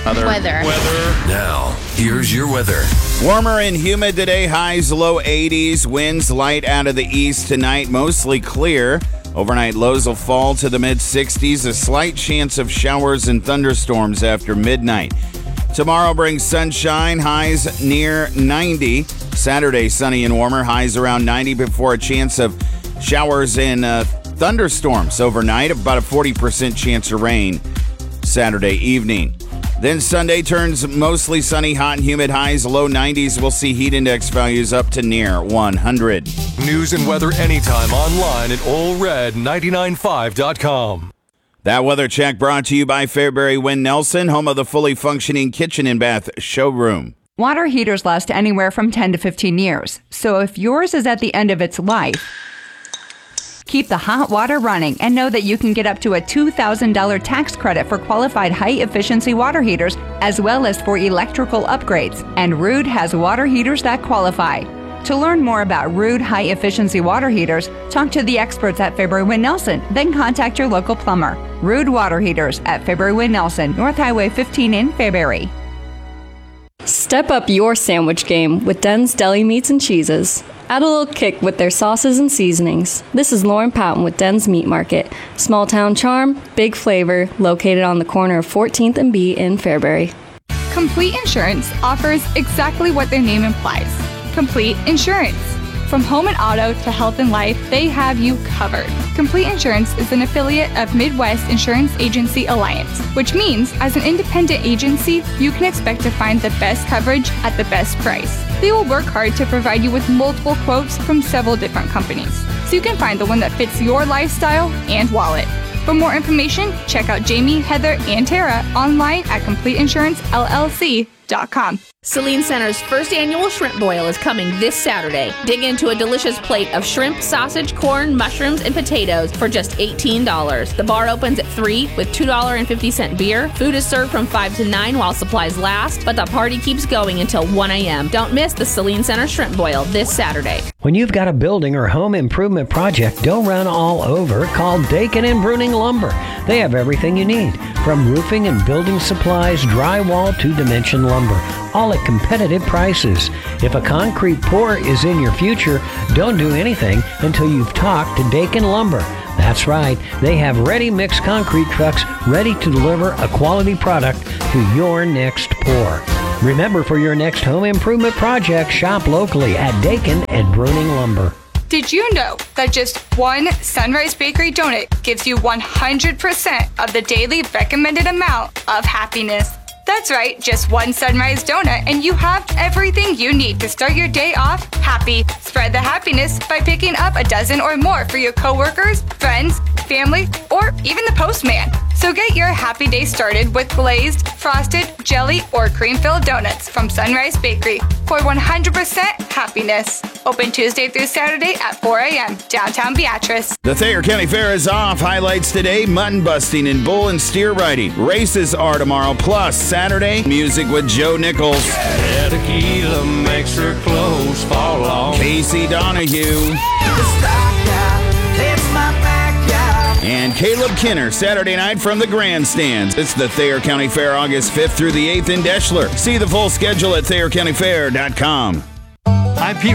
Weather. Now, here's your weather. Warmer and humid today, highs low 80s, winds light out of the east tonight, mostly clear. Overnight lows will fall to the mid 60s, a slight chance of showers and thunderstorms after midnight. Tomorrow brings sunshine, highs near 90. Saturday, sunny and warmer, highs around 90 before a chance of showers and thunderstorms overnight, about a 40% chance of rain Saturday evening. Then Sunday turns mostly sunny, hot and humid, highs low 90s. We'll see heat index values up to near 100. News and weather anytime online at allred995.com. That weather check brought to you by Fairbury Wynn Nelson, home of the fully functioning kitchen and bath showroom. Water heaters last anywhere from 10 to 15 years. So if yours is at the end of its life, keep the hot water running and know that you can get up to a $2,000 tax credit for qualified high-efficiency water heaters as well as for electrical upgrades. And Ruud has water heaters that qualify. To learn more about Ruud high-efficiency water heaters, talk to the experts at Fairbury Wynn Nelson, then contact your local plumber. Ruud water heaters at Fairbury Wynn Nelson, North Highway 15 in Fairbury. Step up your sandwich game with Den's Deli Meats and Cheeses. Add a little kick with their sauces and seasonings. This is Lauren Patton with Den's Meat Market. Small town charm, big flavor, located on the corner of 14th and B in Fairbury. Complete Insurance offers exactly what their name implies. Complete insurance. From home and auto to health and life, they have you covered. Complete Insurance is an affiliate of Midwest Insurance Agency Alliance, which means as an independent agency, you can expect to find the best coverage at the best price. They will work hard to provide you with multiple quotes from several different companies, so you can find the one that fits your lifestyle and wallet. For more information, check out Jamie, Heather, and Tara online at CompleteInsuranceLLC.com. Saline Center's first annual shrimp boil is coming this Saturday. Dig into a delicious plate of shrimp, sausage, corn, mushrooms, and potatoes for just $18. The bar opens at 3 with $2.50 beer. Food is served from 5 to 9 while supplies last, but the party keeps going until 1 a.m. Don't miss the Saline Center shrimp boil this Saturday. When you've got a building or home improvement project, don't run all over. Call Dakin and Bruning Lumber. They have everything you need, from roofing and building supplies, drywall to dimension lumber, all at competitive prices. If a concrete pour is in your future, don't do anything until you've talked to Dakin Lumber. That's right, they have ready-mix concrete trucks ready to deliver a quality product to your next pour. Remember, for your next home improvement project, shop locally at Dakin and Bruning Lumber. Did you know that just one Sunrise Bakery donut gives you 100% of the daily recommended amount of happiness? That's right, just one Sunrise donut and you have everything you need to start your day off happy. Spread the happiness by picking up a dozen or more for your coworkers, friends, family, or even the postman. So get your happy day started with glazed, frosted, jelly, or cream-filled donuts from Sunrise Bakery for 100% happiness. Open Tuesday through Saturday at 4 a.m. downtown Beatrice. The Thayer County Fair is off. Highlights today, mutton busting and bull and steer riding. Races are tomorrow, plus Saturday, music with Joe Nichols. Tequila makes her clothes fall off. Casey Donahue. And Caleb Kinner, Saturday night from the grandstands. It's the Thayer County Fair, August 5th through the 8th in Deschler. See the full schedule at ThayerCountyFair.com. I'm Pete